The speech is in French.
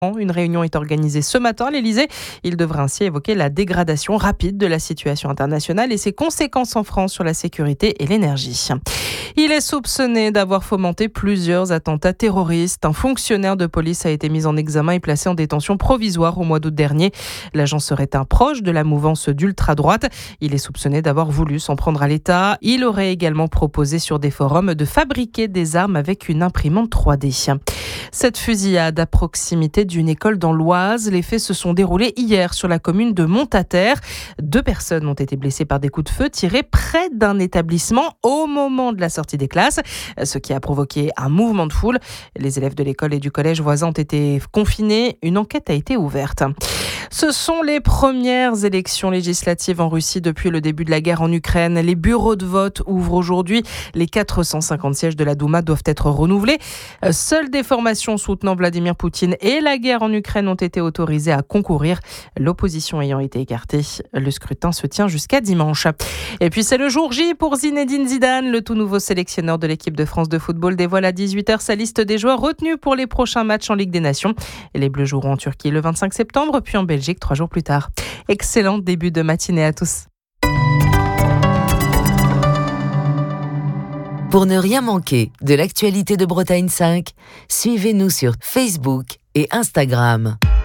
Une réunion est organisée ce matin à l'Elysée. Il devrait ainsi évoquer la dégradation rapide de la situation internationale et ses conséquences en France sur la sécurité et l'énergie. Il est soupçonné d'avoir fomenté plusieurs attentats terroristes. Un fonctionnaire de police a été mis en examen et placé en détention provisoire au mois d'août dernier. L'agent serait un proche de la mouvance d'ultra-droite. Il est soupçonné d'avoir voulu s'en prendre à l'État. Il aurait également proposé sur des forums de fabriquer des armes avec une imprimante 3D. Cette fusillade à proximité d'une école dans l'Oise, les faits se sont déroulés hier sur la commune de Montataire. 2 personnes ont été blessées par des coups de feu tirés près d'un établissement au moment de la sortie des classes, ce qui a provoqué un mouvement de foule. Les élèves de l'école et du collège voisin ont été confinés. Une enquête a été ouverte. Ce sont les premières élections législatives en Russie depuis le début de la guerre en Ukraine. Les bureaux de vote ouvrent aujourd'hui. Les 450 sièges de la Douma doivent être renouvelés. Seules des formations soutenant Vladimir Poutine et la guerre en Ukraine ont été autorisées à concourir. L'opposition ayant été écartée, le scrutin se tient jusqu'à dimanche. Et puis c'est le jour J pour Zinedine Zidane. Le tout nouveau sélectionneur de l'équipe de France de football dévoile à 18h sa liste des joueurs retenus pour les prochains matchs en Ligue des Nations. Les Bleus joueront en Turquie le 25 septembre, puis en Belgique 3 jours plus tard. Excellent début de matinée à tous. Pour ne rien manquer de l'actualité de Bretagne 5, suivez-nous sur Facebook et Instagram.